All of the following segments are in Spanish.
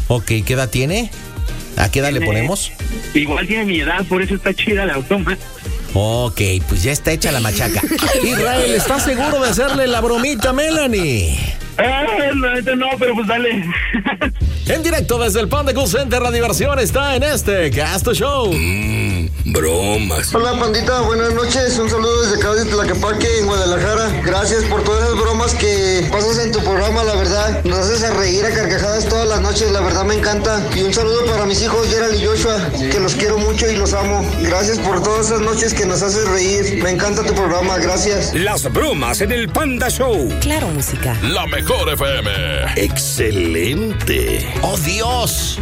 Ok, ¿qué edad tiene? ¿A qué edad le ponemos? Igual tiene mi edad, por eso está chida la automa. Ok, pues ya está hecha la machaca. Israel, ¿estás seguro de hacerle la bromita a Melanie? No, pero pues dale. En directo desde el Panda Cool Center, la diversión está en este Gasto Show. Bromas. Hola, pandita, buenas noches. Un saludo desde acá de Tlaquepaque, en Guadalajara. Gracias por todas esas bromas que pasas en tu programa, la verdad. Nos haces a reír a carcajadas todas las noches, la verdad me encanta. Y un saludo para mis hijos, Gerald y Joshua, que los quiero mucho y los amo. Gracias por todas esas noches que nos haces reír. Me encanta tu programa, gracias. Las bromas en el Panda Show. Claro, música. La mejor FM. Excelente. ¡Oh, Dios!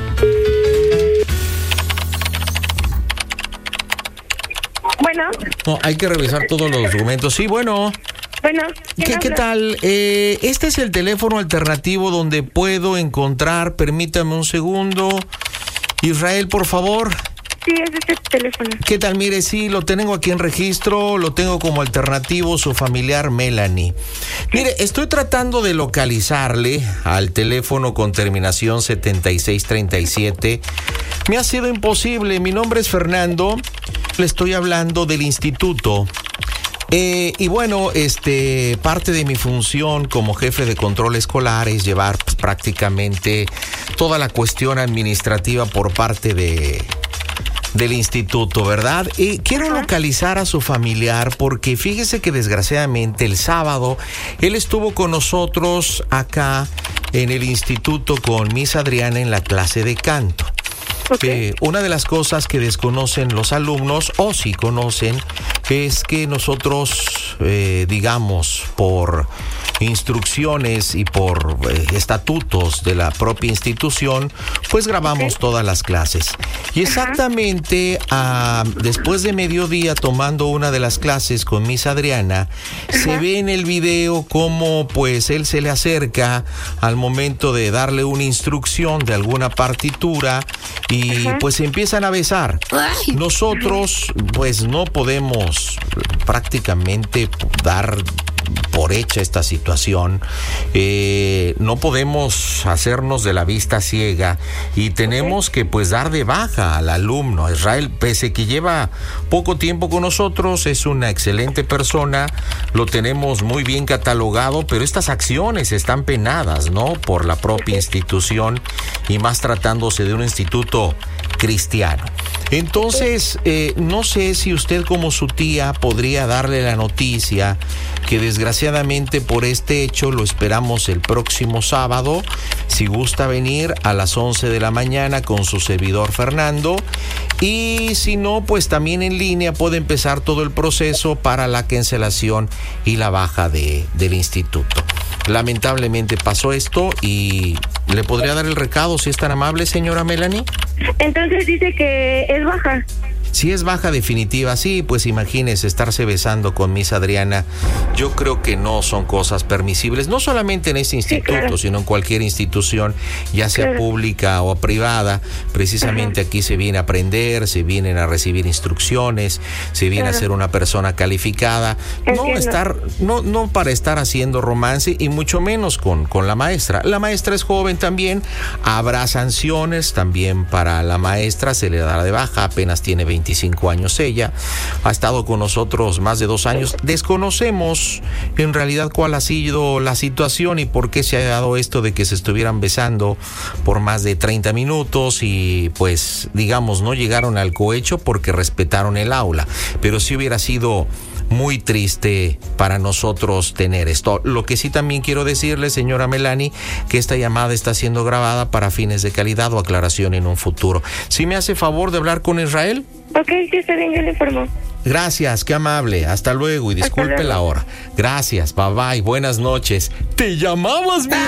Bueno. No, hay que revisar todos los documentos. Sí, bueno. Bueno. ¿Qué tal? Este es el teléfono alternativo donde puedo encontrar, permítame un segundo. Israel, por favor. Sí, es este teléfono. ¿Qué tal? Mire, sí, lo tengo aquí en registro, lo tengo como alternativo, su familiar Melanie. Mire, estoy tratando de localizarle al teléfono con terminación 7637. Me ha sido imposible. Mi nombre es Fernando, le estoy hablando del instituto. Y bueno, parte de mi función como jefe de control escolar es llevar pues, prácticamente toda la cuestión administrativa por parte del instituto, ¿verdad? Y quiero localizar a su familiar porque fíjese que desgraciadamente el sábado él estuvo con nosotros acá en el instituto con Miss Adriana en la clase de canto. Okay. Una de las cosas que desconocen los alumnos, o sí conocen, es que nosotros, digamos, por instrucciones y por estatutos de la propia institución, pues grabamos todas las clases. Y exactamente después de mediodía, tomando una de las clases con Miss Adriana, se ve en el video cómo pues él se le acerca al momento de darle una instrucción de alguna partitura y pues se empiezan a besar. Nosotros pues no podemos prácticamente dar por hecha esta situación, no podemos hacernos de la vista ciega y tenemos que pues dar de baja al alumno. Israel, pese que lleva poco tiempo con nosotros, es una excelente persona, lo tenemos muy bien catalogado, pero estas acciones están penadas, ¿no?, por la propia institución y más tratándose de un instituto cristiano. Entonces, no sé si usted como su tía podría darle la noticia que desgraciadamente por este hecho lo esperamos el próximo sábado, si gusta venir a las 11 de la mañana con su servidor Fernando, y si no, pues también en línea puede empezar todo el proceso para la cancelación y la baja del instituto. Lamentablemente pasó esto y ¿le podría dar el recado si es tan amable, señora Melanie? Entonces dice que es baja. Si es baja definitiva, sí, pues imagínese estarse besando con Miss Adriana. Yo creo que no son cosas permisibles, no solamente en este instituto, sí, claro, sino en cualquier institución, ya sea claro, pública o privada. Precisamente aquí se viene a aprender, se vienen a recibir instrucciones, se viene claro, a ser una persona calificada. No para estar haciendo romance y mucho menos con la maestra. La maestra es joven también, habrá sanciones también para la maestra, se le dará de baja, apenas tiene 25 años ella, ha estado con nosotros más de 2 años. Desconocemos en realidad cuál ha sido la situación y por qué se ha dado esto de que se estuvieran besando por más de 30 minutos y pues digamos no llegaron al cohecho porque respetaron el aula, pero sí hubiera sido muy triste para nosotros tener esto. Lo que sí también quiero decirle, señora Melanie, que esta llamada está siendo grabada para fines de calidad o aclaración en un futuro. ¿Sí me hace favor de hablar con Israel? Ok, sí, está bien, yo le informo. Gracias, qué amable. Hasta luego y disculpe la hora. Gracias, bye bye, buenas noches. ¿Te llamabas, mi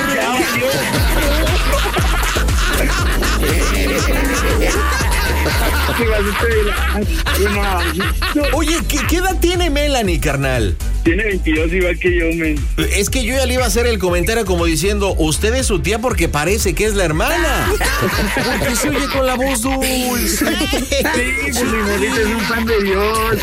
Oye, ¿qué edad tiene Melanie, carnal? Tiene 22, igual que yo, men. Es que yo ya le iba a hacer el comentario como diciendo, usted es su tía porque parece que es la hermana. Porque se oye con la voz dulce. Sí, pues mi morrito es un fan de Dios.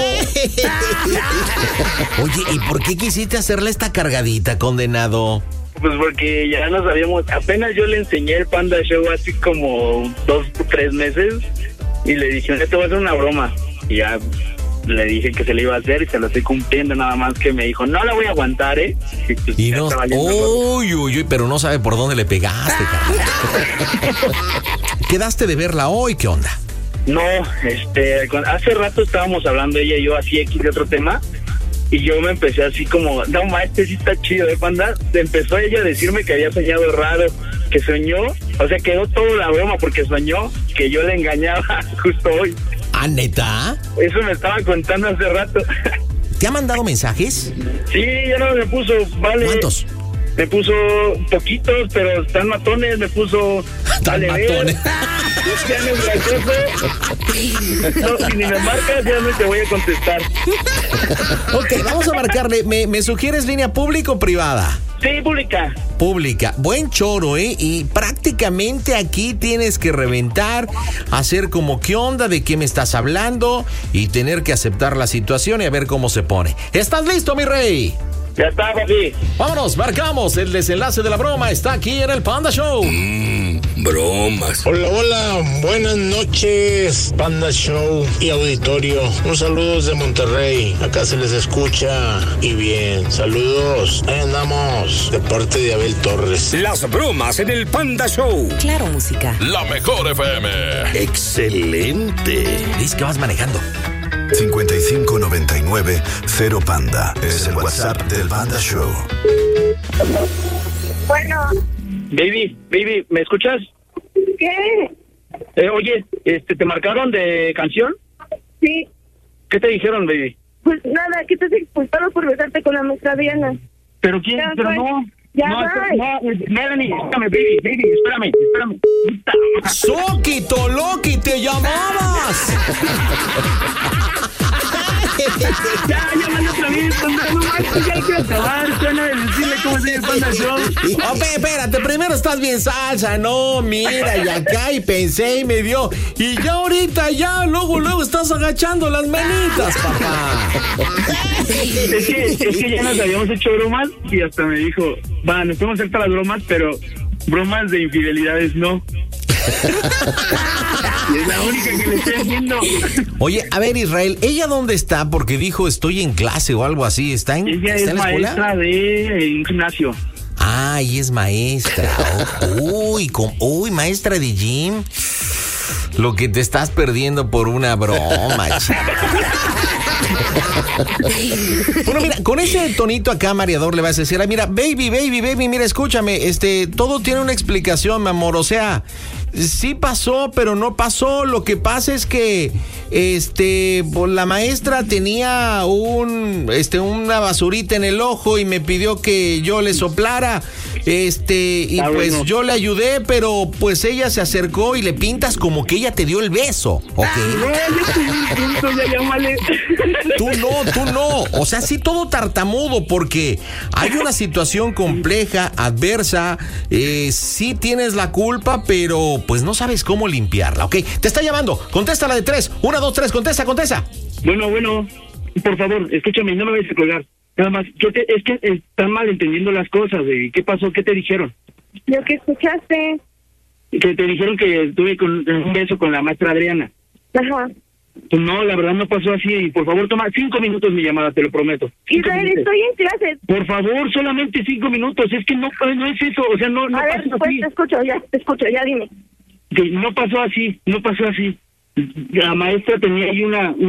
Oye, ¿y por qué quisiste hacerle esta cargadita, condenado? Pues porque ya no sabíamos, apenas yo le enseñé el Panda Show hace como 2 o 3 meses y le dije, te voy a hacer una broma. Y ya le dije que se le iba a hacer y se lo estoy cumpliendo, nada más que me dijo, no la voy a aguantar, ¿eh? Pues, y no, uy, pero no sabe por dónde le pegaste, carnal. ¿Quedaste de verla hoy? ¿Qué onda? No, hace rato estábamos hablando ella y yo así X de otro tema y yo me empecé así como, no, sí está chido, Panda. Empezó ella a decirme que había soñado raro, que soñó, o sea, quedó toda la broma porque soñó que yo le engañaba justo hoy. ¿Ah, neta? Eso me estaba contando hace rato. ¿Te ha mandado mensajes? Sí, ya no me puso, vale. ¿Cuántos? Me puso poquitos, pero están matones, me puso... Tan matones. No, si ni me marcas, ya no te voy a contestar. Ok, vamos a marcarle. ¿Me sugieres línea pública o privada? Sí, pública. Pública. Buen choro, ¿eh? Y prácticamente aquí tienes que reventar, hacer como qué onda, de qué me estás hablando y tener que aceptar la situación y a ver cómo se pone. ¿Estás listo, mi rey? Ya está, papi. Vámonos, marcamos. El desenlace de la broma está aquí en el Panda Show. Bromas. Hola, buenas noches, Panda Show y auditorio. Un saludo desde Monterrey. Acá se les escucha y bien. Saludos. Ahí andamos, de parte de Abel Torres. Las bromas en el Panda Show. Claro, música. La mejor FM. Excelente. Dice que vas manejando. 5599 0 Panda. Es el WhatsApp del Panda Show. Bueno, Baby, ¿me escuchas? ¿qué? Oye, ¿te marcaron de canción? Sí, ¿Qué te dijeron, baby? pues nada, que estás expulsado por besarte con la maestra Diana. ¿Pero quién? Ya Pero voy. no. Ya no, voy. Melanie, espérame, baby, espérame. Puta madre. ¡Soquito, Loki, te llamabas! Ya manda otra vez, Panda, no más, ya hay que acabar, suena de decirle cómo se llama el Panda Show. Ok, espérate, primero estás bien salsa, no, mira, y acá, y pensé y me dio, y ya ahorita, ya, luego estás agachando las manitas, papá. Es que ya nos habíamos hecho bromas y hasta me dijo, nos podemos hacer todas las bromas, pero bromas de infidelidades no. Y es la única que le estoy haciendo. Oye, a ver, Israel, ¿ella dónde está? Porque dijo, estoy en clase o algo así, ¿está en, Ella ¿está es en la escuela? maestra de un gimnasio. Ah, ella es maestra. Uy, maestra de gym. Lo que te estás perdiendo por una broma, chica. Bueno, mira, con ese tonito acá, mareador, le vas a decir, mira, baby, mira, escúchame, todo tiene una explicación, mi amor, o sea, sí pasó, pero no pasó. Lo que pasa es que, pues, la maestra tenía una basurita en el ojo y me pidió que yo le soplara, y pues bueno, yo le ayudé, pero pues ella se acercó y le pintas como que ella te dio el beso, ¿ok? No, ya llámale. Tú no. O sea, sí todo tartamudo porque hay una situación compleja, adversa. Sí tienes la culpa, pero pues no sabes cómo limpiarla, ¿ok? Te está llamando. Contéstala de 3. 1, 2, 3. Contesta. Bueno, por favor, escúchame, no me vayas a colgar. Nada más, es que están malentendiendo las cosas, baby. ¿Qué pasó? ¿Qué te dijeron? Lo que escuchaste. Que te dijeron que estuve con un beso con la maestra Adriana. Ajá. Pues no, la verdad no pasó así. Y por favor, toma 5 minutos mi llamada, te lo prometo. 5 Israel, minutos. estoy en clases. Por favor, solamente 5 minutos. Es que no es eso. O sea, no A ver, pasó pues así. te escucho, ya dime. Que no pasó así. La maestra tenía ahí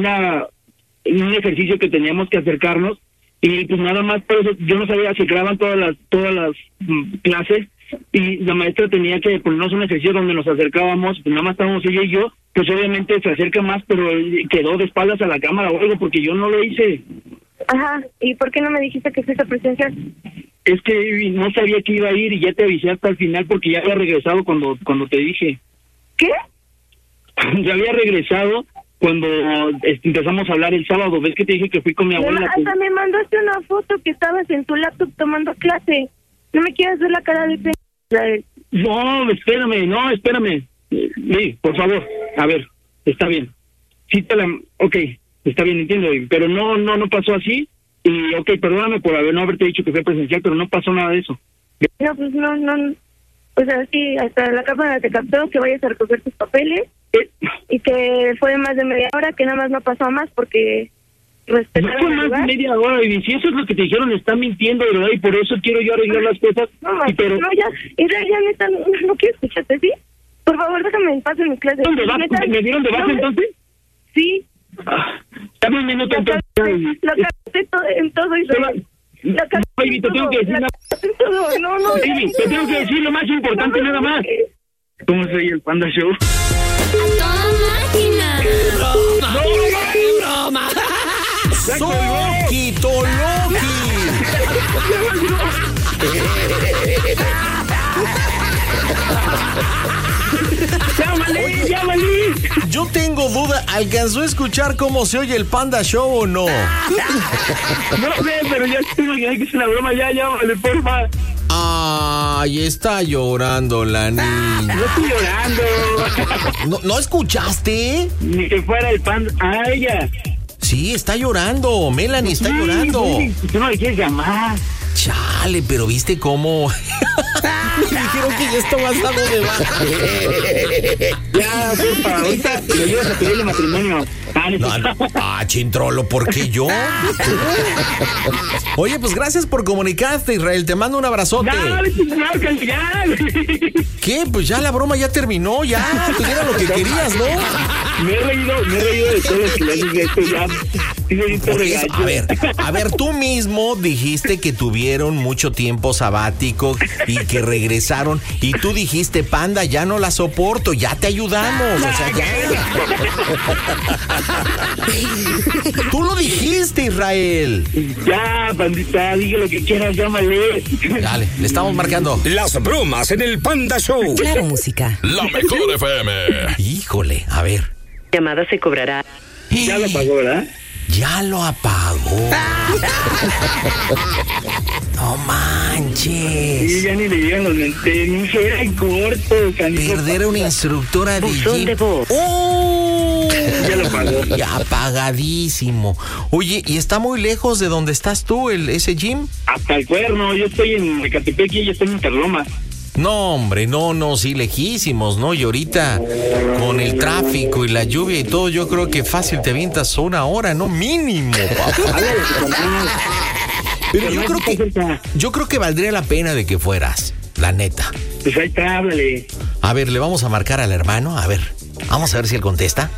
un ejercicio que teníamos que acercarnos y pues nada más por eso yo no sabía si graban todas las clases y la maestra tenía que ponernos un ejercicio donde nos acercábamos, pues nada más estábamos ella y yo, pues obviamente se acerca más, pero quedó de espaldas a la cámara o algo porque yo no lo hice. Ajá, ¿y por qué no me dijiste que fuiste presencial? Es que no sabía que iba a ir y ya te avisé hasta el final porque ya había regresado cuando te dije. ¿Qué? Ya había regresado cuando empezamos a hablar el sábado. ¿Ves que te dije que fui con mi abuela? Hasta me mandaste una foto que estabas en tu laptop tomando clase. No me quieras ver la cara de pena, Israel. No, espérame. Sí, por favor. A ver, está bien. Sí ok, está bien, entiendo. Pero no pasó así. Y ok, perdóname por no haberte dicho que fue presencial, pero no pasó nada de eso. No, pues no. O sea, sí, hasta la cámara te captó que vayas a recoger tus papeles y que fue más de media hora, que nada más no pasó más porque respetaron No fue el más de lugar. media hora, y si eso es lo que te dijeron, están mintiendo, de verdad, y por eso quiero yo arreglar las cosas. No, pero no, ya neta, no quiero escucharte, ¿sí? Por favor, déjame en paz en mi clase. ¿dónde vas? Neta, ¿Me dieron de baja no, entonces? Sí. Dame un minuto Lo entonces. cagaste en todo, Israel. Lo cagaste Baby, te tengo que decir la nada. cagaste en todo. No. Baby, te tengo que decir lo más importante nada más. ¿Cómo soy el Panda Show? ¡A toda máquina! ¡Soki, Toloki! ¡Llámale! Yo tengo duda, ¿alcanzó a escuchar cómo se oye el Panda Show o no? No sé, pero ya estoy imaginando que es una broma. Ya, llámale, porfa. Ay, está llorando la niña. No estoy llorando. ¿No escuchaste? Ni que fuera el Panda. Ah, ella. Sí, está llorando. Melanie está llorando. Sí, tú no le quieres llamar. Chale, pero ¿viste cómo? Me dijeron que ya está pasado de baja. Ya, porfa, ahorita le ayudas a pedirle matrimonio. Chintrolo, ¿por qué yo? Oye, pues gracias por comunicarte, Israel. Te mando un abrazote. Ya. ¿Qué? Pues ya la broma ya terminó, ya. Pues era lo que querías, ¿no? Me he reído de todo lo que le has dicho ya. Por eso, a ver, tú mismo dijiste que tuvieron mucho tiempo sabático y que regresaron y tú dijiste, Panda, ya no la soporto, ya te ayudamos, o sea, ya. Tú lo dijiste, Israel. Ya, Pandita, diga lo que quieras, llámale. Dale, le estamos marcando. Las bromas en el Panda Show. Claro, música. La mejor FM. Híjole, a ver. Llamada se cobrará. Ya lo pagó, ¿verdad? Ya lo apagó. No manches. Sí, ya ni le llegan los lentes, ni se era en corto, canijo. Perder a una instructora de Buzón de gym. voz. ¡Oh! Ya lo pagó. Ya apagadísimo. Oye, ¿y está muy lejos de donde estás tú, ese gym? Hasta el cuerno, yo estoy en Ecatepec y ella está en Interloma. No, hombre, no, sí, lejísimos, ¿no? Y ahorita, con el tráfico y la lluvia y todo, yo creo que fácil te avientas 1 hora, ¿no? Mínimo, papá. Pero yo creo que valdría la pena de que fueras, la neta. Pues ahí está, háblale. A ver, le vamos a marcar al hermano, a ver, vamos a ver si él contesta.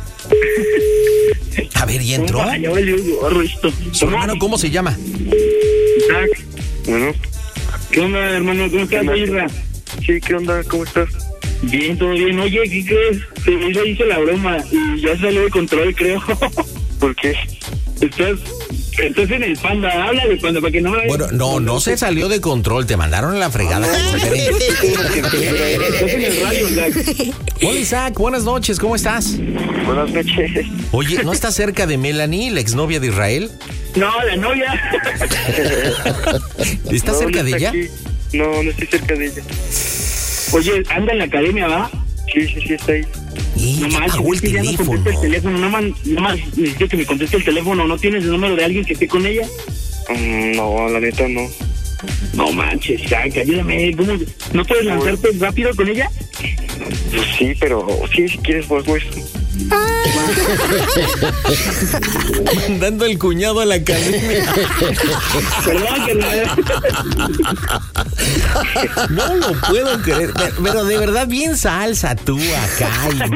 A ver, ¿y entró? Ya valió gorro esto. ¿Su hermano cómo se llama? Isaac. Bueno, ¿Qué onda, hermano? ¿Cómo estás, Isra? sí, ¿qué onda? ¿Cómo estás? Bien, todo bien. Oye, ¿qué crees? Ella hizo la broma y ya salió de control, creo. ¿Por qué? Estás en el Panda, háblale, Panda, para que no me... Bueno, no se salió de control, te mandaron a la fregada. Estás en el radio, Isaac. Hola, Isaac, buenas noches, ¿cómo estás? Buenas noches. Oye, ¿no estás cerca de Melanie, la exnovia de Israel? No, la novia. ¿Estás cerca de ella? Aquí. No estoy cerca de ella. Oye, anda en la academia, ¿va? Sí, está ahí. Y No ya manches, apagó el es que ya no teléfono. contesta el teléfono. Nada más necesito que me conteste el teléfono. ¿No tienes el número de alguien que esté con ella? No, la neta no. No manches, Isaac, ayúdame. ¿Cómo? ¿No puedes lanzarte rápido con ella? Pues sí, pero sí, si quieres, pues. Mandando el cuñado a la academia. Perdón, que No lo puedo creer. Pero de verdad, bien salsa tú acá.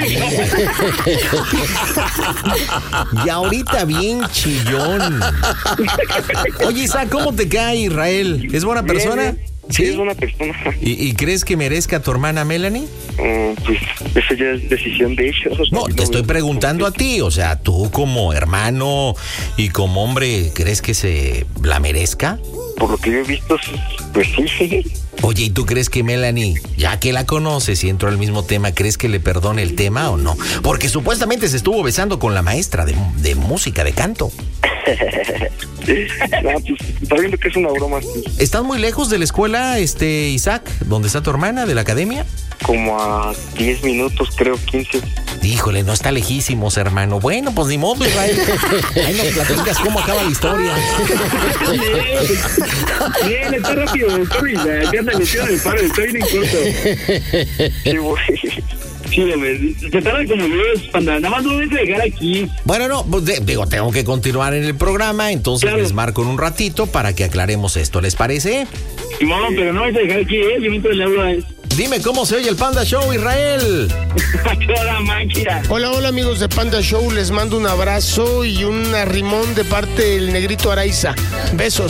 Y ahorita bien chillón. Oye, Isaac, ¿cómo te cae Israel? ¿Es buena persona? Bien. Sí, es buena persona. ¿Y crees que merezca a tu hermana Melanie? Pues eso ya es decisión de ellos. No, te estoy preguntando a ti. O sea, tú como hermano y como hombre, ¿crees que se la merezca? Por lo que yo he visto, pues sí. Oye, ¿y tú crees que Melanie, ya que la conoces y entró al mismo tema, crees que le perdone el tema o no? Porque supuestamente se estuvo besando con la maestra de música, de canto. No, pues está viendo que es una broma. ¿Estás muy lejos de la escuela, Isaac, donde está tu hermana, de la academia? Como a 10 minutos, creo, 15. Híjole, no está lejísimos, hermano. Bueno, pues ni modo, Israel. Ahí nos platicas cómo acaba la historia. Bien, está rápido, ya anda metido en el paro, estoy bien en corto. Sí, güey. Sí, hombre, se tarda como Dios, Panda. Nada más lo voy a dejar aquí. Bueno, no, pues digo, tengo que continuar en el programa, entonces Claro. les marco en un ratito para que aclaremos esto. ¿Les parece? No, pero no vais a dejar aquí, yo mientras le hablo a él. Dime cómo se oye el Panda Show, Israel. Toda máquina. Hola amigos de Panda Show, les mando un abrazo y un arrimón de parte del Negrito Araiza. Besos.